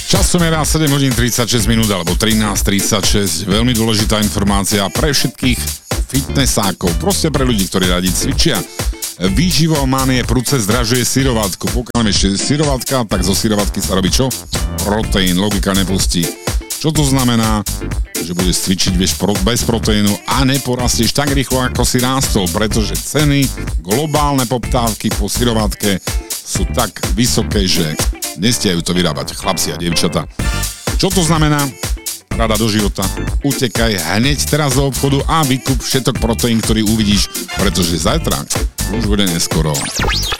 Časom je raz 7 hodín 36 minút alebo 13.36. Veľmi dôležitá informácia pre všetkých fitnessákov, proste pre ľudí, ktorí radi cvičia. Výživománie prudce zdražuje syrovatku. Pokiaľ ešte syrovatka, tak zo syrovatky sa robí čo? Proteín, logika nepustí. Čo to znamená? Že budeš cvičiť bez proteínu a neporastieš tak rýchlo, ako si rástol, pretože ceny, globálne poptávky po syrovatke sú tak vysoké, že nestiajú to vyrábať chlapci a dievčatá. Čo to znamená? Rada do života. Utekaj hneď teraz do obchodu a vykup všetok proteín, ktorý uvidíš, pretože zajtra už bude neskoro.